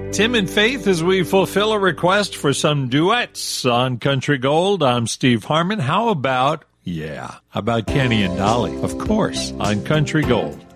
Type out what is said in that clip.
Tim and Faith, as we fulfill a request for some duets on Country Gold. I'm Steve Harmon. How about Kenny and Dolly, of course, on Country Gold.